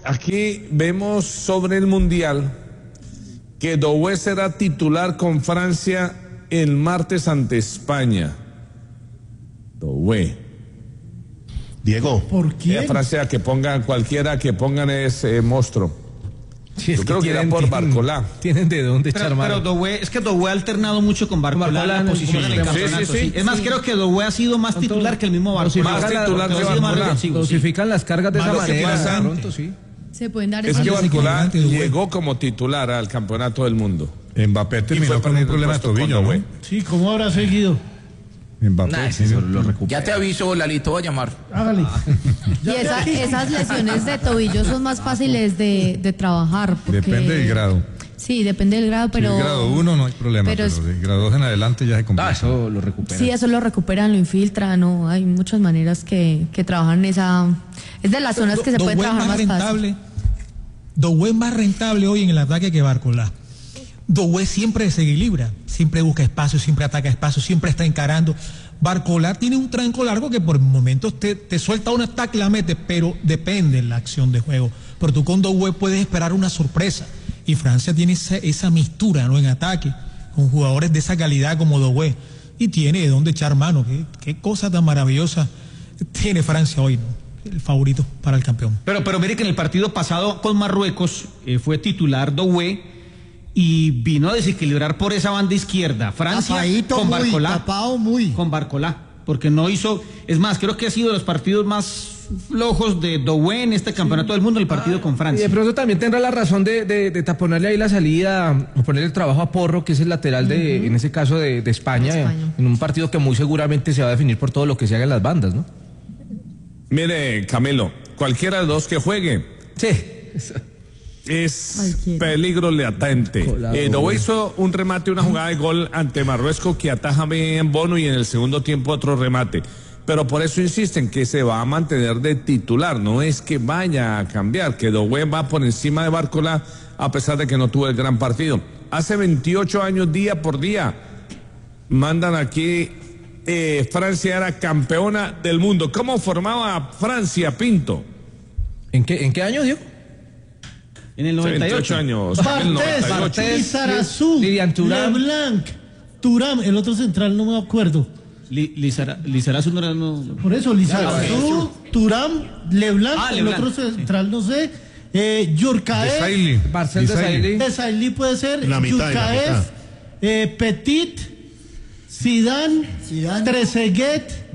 aquí vemos sobre el Mundial que Doué será titular con Francia el martes ante España. Doué. Diego. ¿Por qué? Francia que pongan, cualquiera que pongan ese monstruo. Sí, yo creo que era por Barcolá. Tienen de dónde echar mano. Pero Doué, es que Doué ha alternado mucho con Barcolá la posición en el campeonato. Sí. Es más, creo que Doué ha sido más titular que el mismo Barcolá. Más titular que Barcolá. Dosifican las cargas de esa manera. Pronto, sí. Se pueden dar Es que Barcolá equilibrante, llegó como titular al campeonato del mundo. Mbappé terminó con un problema de tobillo, ¿no? Sí, ¿cómo habrá seguido? Mbappé Ya te aviso, Lalito, voy a llamar. Hágale. Y esas lesiones de tobillo son más fáciles de trabajar. Porque... Depende del grado. Sí, depende del grado, pero... Si es grado 1 no hay problema, pero del grado 2 en adelante ya se complica. Eso lo recuperan. Sí, eso lo recuperan, lo infiltran, ¿no? Hay muchas maneras que trabajan esa... Es de las zonas que se puede trabajar más fácil. Doué es más rentable hoy en el ataque que Barcolá. Doué siempre se equilibra, siempre busca espacio, siempre ataca espacio, siempre está encarando. Barcolá tiene un tranco largo que por momentos te suelta un ataque y la mete, pero depende de la acción de juego. Pero tú con Doué puedes esperar una sorpresa. Y Francia tiene esa mistura, ¿no?, en ataque, con jugadores de esa calidad como Doué. Y tiene de dónde echar mano. Qué cosa tan maravillosa tiene Francia hoy, ¿no? El favorito para el campeón. Pero mire que en el partido pasado con Marruecos fue titular Doué y vino a desequilibrar por esa banda izquierda. Francia Tapadito con muy, Barcolá. tapado muy. Con Barcolá, porque no hizo... Es más, creo que ha sido de los partidos más flojos de Doué en este campeonato del mundo, el partido con Y Francia. de pronto también tendrá la razón de taponarle ahí la salida, o ponerle el trabajo a Porro, que es el lateral en ese caso de España, en un partido que muy seguramente se va a definir por todo lo que se haga en las bandas, ¿no? Mire, Camilo, cualquiera de los que juegue. Sí. Es peligro latente. Doué hizo un remate, una jugada de gol ante Marruecos que ataja bien Bono y en el segundo tiempo otro remate. Pero por eso insisten que se va a mantener de titular, no es que vaya a cambiar, que Doué va por encima de Barcolá a pesar de que no tuvo el gran partido. Hace 28 años, día por día, mandan aquí, Francia era campeona del mundo. ¿Cómo formaba Francia, Pinto? ¿En qué año, Diego? En el 98. 28 años. Bartés, Lizarazu, Lilian Thuram, Leblanc, Thuram, el otro central no me acuerdo. Lizarazu no era... No... Por eso, Lizarazu, Thuram, Leblanc, el Leblanc, otro central no sé. Djurkaeff, Marcel Desailly. Desailly puede ser, La mitad y la Djurkaeff, Petit, Zidane, Trezeguet,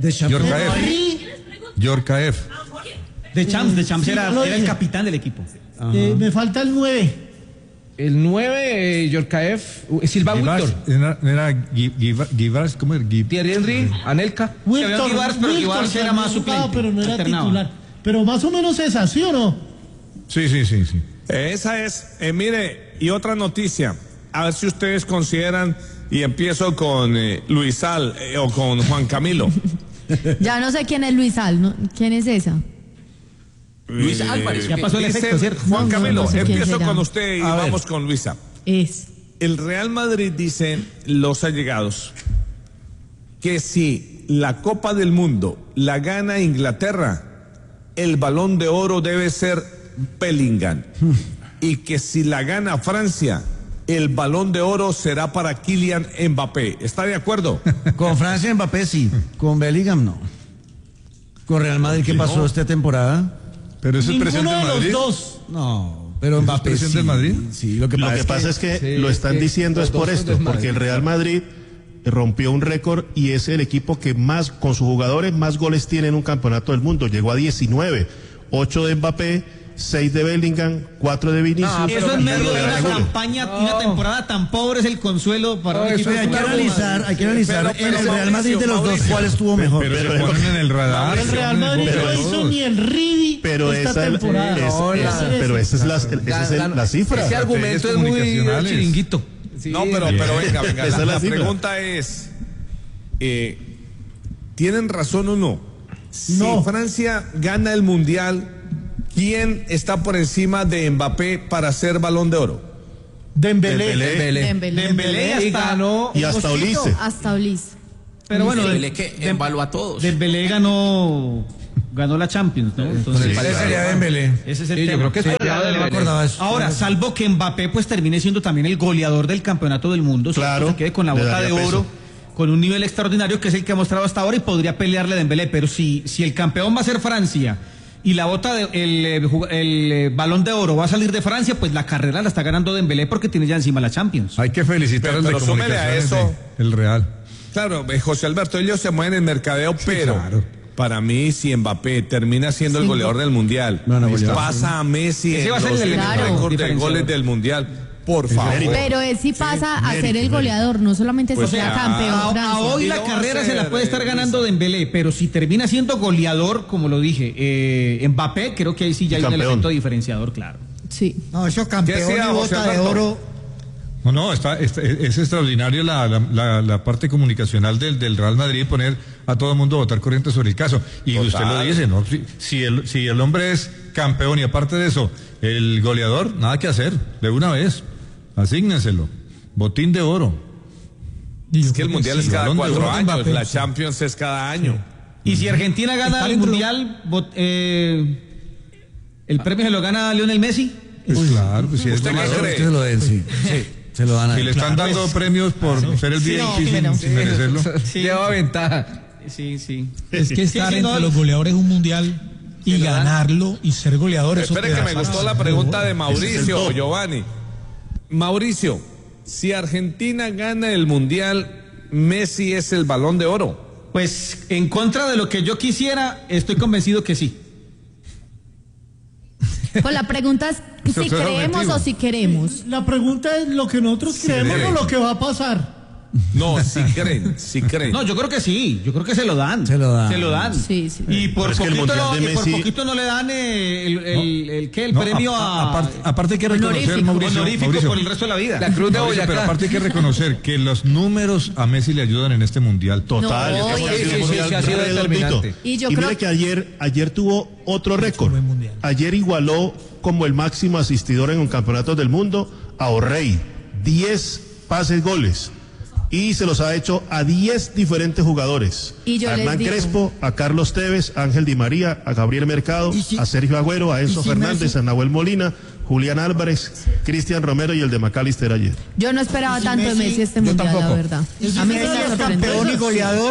Djorkaeff. De Champs Sí, era el capitán del equipo. me falta el 9. El 9, Djorkaeff, Silva Víctor. Era Givars, ¿cómo era? Thierry Henry, Anelka. Wilton, pero Guivars era más suplente, pero no era alternaba. titular. Pero más o menos esa, ¿sí o no? Sí. Esa es, mire, y otra noticia, a ver si ustedes consideran, y empiezo con Luisal o con Juan Camilo. Ya no sé quién es Luisal, ¿no? ¿Quién es esa? Luis Álvarez. Ya pasó el Dice efecto, ¿cierto? Juan No, Camilo, no sé quién empiezo será. con usted y vamos con Luisa. Es. El Real Madrid dice, los allegados, que si la Copa del Mundo la gana Inglaterra, el Balón de Oro debe ser Bellingham. Y que si la gana Francia, el Balón de Oro será para Kylian Mbappé. ¿Está de acuerdo? Con Francia Mbappé sí, con Bellingham no. Con Real Madrid, ¿qué pasó esta temporada? Pero es el presidente Ninguno de de Madrid. los dos. No, pero Mbappé presidente sí. del Madrid? Sí, lo que pasa es que lo están diciendo es por esto, porque el Real Madrid rompió un récord y es el equipo que más, con sus jugadores, más goles tiene en un campeonato del mundo. Llegó a 19, 8 de Mbappé, 6 de Bellingham, 4 de Vinicius. Eso en medio de una Julio. campaña y una temporada tan pobre es el consuelo para un equipo. Hay que analizar en el Real Madrid de los dos cuál estuvo mejor. Pero se ponen en el radar. El Real Madrid no hizo ni el Ridi Pero esta esa temporada. esa es la cifra. Ese argumento es muy chiringuito. Sí, no, pero venga, Esa es la la cifra. pregunta es, ¿tienen razón o no? Si No. Francia gana el Mundial, ¿quién está por encima de Mbappé para ser Balón de Oro? Dembélé. Dembélé Y ganó. Y hasta Olise. Hasta Ulis. Pero bueno, Dembélé que embaló a todos. Dembélé ganó ganó la Champions, ¿no? Entonces, Ese sería Dembélé. ese es el Sí, yo tema. creo que es Sí. por el lado de No me Dembélé. acordaba eso. Ahora, salvo que Mbappé pues termine siendo también el goleador del campeonato del mundo, Claro, se quede con la le bota de daría oro, peso. con un nivel extraordinario que es el que ha mostrado hasta ahora y podría pelearle a Dembélé, pero si el campeón va a ser Francia y la bota el balón de oro va a salir de Francia, pues la carrera la está ganando Dembélé porque tiene ya encima la Champions. Hay que felicitar al de Pero súmele a comunicaciones eso. el Real. Claro, José Alberto, ellos se mueven en mercadeo, pero claro. para mí, si Mbappé termina siendo el goleador del Mundial, pasa a Messi Ese en va a ser los el récord de diferenciador. goles del Mundial. Por favor. Pero él sí pasa a ser el goleador, no solamente Pues se sea ya. campeón. A Francia. hoy Y la lo va a carrera se hacer, la puede estar ganando Luisa. Dembélé, pero si termina siendo goleador, como lo dije, Mbappé, creo que ahí sí ya hay un campeón. elemento diferenciador, claro. Sí. No, eso campeón ¿Qué y hacía José bota de Alberto? oro. No, es extraordinario la parte comunicacional del Real Madrid, poner a todo el mundo a votar corriente sobre el caso. Y Total. usted lo dice, ¿no? Si el hombre es campeón y aparte de eso, el goleador, nada que hacer, de una vez, asígnenselo, botín de oro. Es que el Mundial es cada Balón de 4 oro de años, Mbappé, la sí. Champions es cada año. Y si Argentina gana Está el dentro- Mundial, ¿el premio se lo gana Lionel Messi? Pues claro, pues si es ¿Usted qué goleador. cree? Que se lo den, sí. Se lo dan a Si él. le están dando premios por ser el VIP sin merecerlo. Lleva ventaja. Sí, sí. Es que estar Sí, sí, no, entre los goleadores de un mundial y lo dan. ganarlo y ser goleador, eso Espere te que da me gustó fama. la pregunta de Ese es el Mauricio top. Giovanni. Mauricio, si Argentina gana el Mundial, Messi es el Balón de Oro. Pues en contra de lo que yo quisiera, estoy convencido que sí. Pues la pregunta es si Eso es creemos objetivo. o si queremos. La pregunta es lo que nosotros creemos creen. o lo que va a pasar. No, si creen, si creen. No, yo creo que sí, yo creo que se lo dan. Se lo dan. Se lo dan. Sí, sí. Y por Pero es que el poquito, Mundial no, de y por Messi- poquito no le dan el No, premio aparte hay que reconocer, Honorífico. Mauricio, honorífico por el resto de la vida. La Cruz de Mauricio, pero Boyacá. aparte hay que reconocer que los números a Messi le ayudan en este mundial. Total, No, es que sí, ha sido sí, un sí, mundial sí, ha sido redondito. determinante. Y yo mire creo- que ayer tuvo otro récord. buen mundial. Ayer igualó como el máximo asistidor en un campeonato del mundo a O'Reilly. 10 pases goles. Y se los ha hecho a 10 diferentes jugadores. Y yo a les Hernán digo- Crespo, a Carlos Tevez, a Ángel Di María, a Gabriel Mercado, a Sergio Agüero, a Enzo y si Fernández, Messi- a Nahuel Molina, Julián Álvarez, Cristian Romero y el de McAllister ayer. Yo no esperaba tanto de Messi este yo mundial, la tampoco. verdad. Y si A mí sí Messi me es sorprendió. campeón y goleador.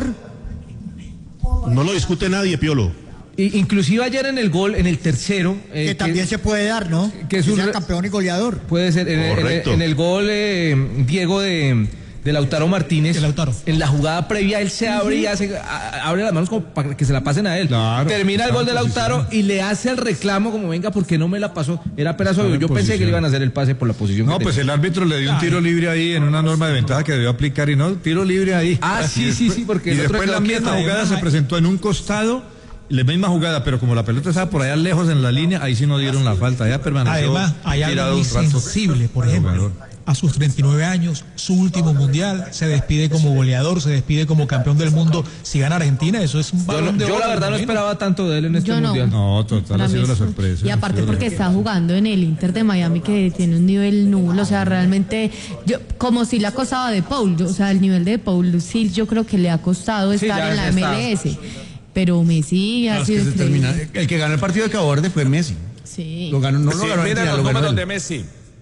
No lo discute nadie, Piolo. Inclusive ayer en el gol, en el tercero, Que también se puede dar, ¿no? que es un sea re- campeón y goleador. puede ser Correcto. en el gol Diego de Lautaro Martínez, De Lautaro. en la jugada previa él se abre y abre las manos como para que se la pasen a él. Claro, Termina el gol de claro, Lautaro y le hace el reclamo como venga porque no me la pasó. Era apenas obvio. Claro, Yo pensé posición. que le iban a hacer el pase por la posición. No, que pues tenía. el árbitro le dio un tiro libre ahí en una norma de ventaja que debió aplicar y no, tiro libre ahí. Ah, sí, sí, porque Y el otro después la quedó misma quieto. jugada se presentó en un costado, la misma jugada, pero como la pelota estaba por allá lejos en la línea, ahí sí no dieron la falta, ya permaneció Además, hay algo tirado muy un rato. sensible, por el ejemplo. jugador. A sus 39 años, su último mundial, se despide como goleador, se despide como campeón del mundo. Si gana Argentina, eso es un balón de Yo oro, la verdad no al menos. esperaba tanto de él en este Yo no. mundial. No, total, Para ha mí sido la es- sorpresa. Y aparte porque está jugando en el Inter de Miami que tiene un nivel nulo, o sea, realmente como si le ha costado a De Paul, o sea, el nivel de Paul sí yo creo que le ha costado Sí, estar ya en la está. MLS, pero Messi ha Los que sido se increíble. termina- el que ganó el partido de Cabo Verde fue Messi. Sí. Lo ganó, no lo Sí, ganó mira Argentina, los lo ganó números él. de Messi.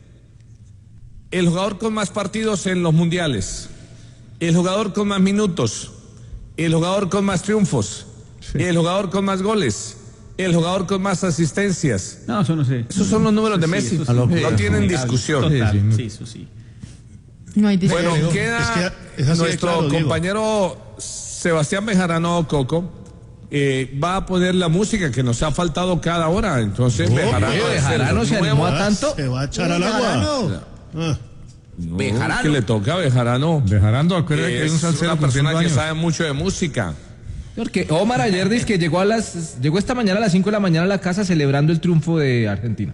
El jugador con más partidos en los mundiales. El jugador con más minutos. El jugador con más triunfos. El jugador con más goles. El jugador con más asistencias. No, eso no sé. Esos son los números de Messi. eso sí. No tienen discusión. Total, sí, eso sí. No hay Bueno, discusión. queda Es que es así de nuestro claro, Diego. compañero Sebastián Bejarano Coco. Va a poner la música que nos ha faltado cada hora. Entonces, Bejarano, es el Bejarano se nuevo- animó a tanto. Se va a echar al agua. Ah. No, Bejarano. que le toca a Bejarano. Bejarano, acuérdate que hay un Es salsero una persona cumpliendo que años. sabe mucho de música. Porque Omar ayer dice que llegó esta mañana a las 5 de la mañana a la casa celebrando el triunfo de Argentina.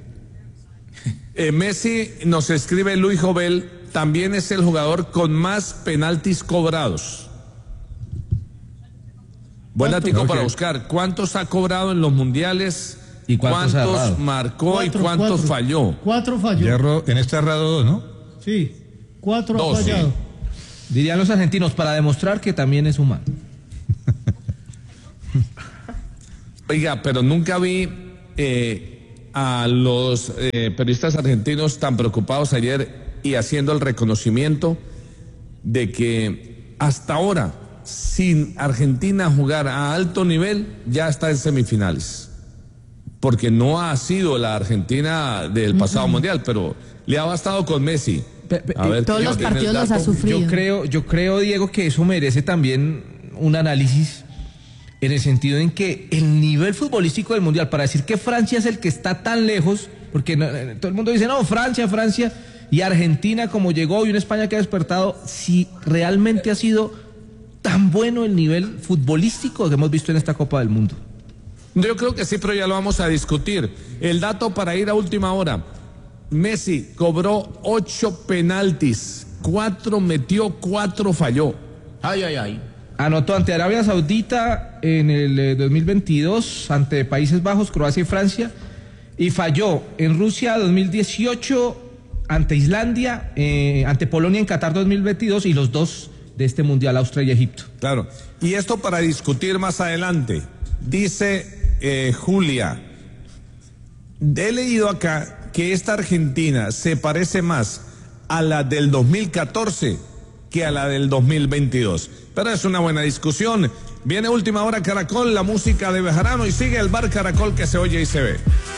Messi, nos escribe Luis Jovel, también es el jugador con más penaltis cobrados. Buen datico para buscar. ¿Cuántos ha cobrado en los mundiales? ¿Y cuántos ha errado? marcó y cuántos falló? 4 falló. Hierro, en este errado 2, ¿no? Sí, 4 ha 2, sí. fallado. Dirían los argentinos, para demostrar que también es humano. Oiga, pero nunca vi a los periodistas argentinos tan preocupados ayer y haciendo el reconocimiento de que hasta ahora, sin Argentina jugar a alto nivel, ya está en semifinales. Porque no ha sido la Argentina del pasado mundial, pero le ha bastado con Messi. A ver, todos los partidos los ha sufrido. Yo creo, Diego, que eso merece también un análisis en el sentido en que el nivel futbolístico del mundial, para decir que Francia es el que está tan lejos, porque todo el mundo dice, no, Francia, y Argentina como llegó, y una España que ha despertado, si realmente ha sido tan bueno el nivel futbolístico que hemos visto en esta Copa del Mundo. Yo creo que sí, pero ya lo vamos a discutir. El dato para ir a última hora. Messi cobró 8 penaltis, 4 metió, 4 falló. Ay. Anotó ante Arabia Saudita en el 2022, ante Países Bajos, Croacia y Francia, y falló en Rusia 2018, ante Islandia, ante Polonia en Qatar 2022 y los dos de este Mundial, Austria y Egipto. Claro, y esto para discutir más adelante. Dice Julia, he leído acá que esta Argentina se parece más a la del 2014 que a la del 2022. Pero es una buena discusión. Viene Última Hora Caracol, la música de Bejarano, y sigue el Bar Caracol que se oye y se ve.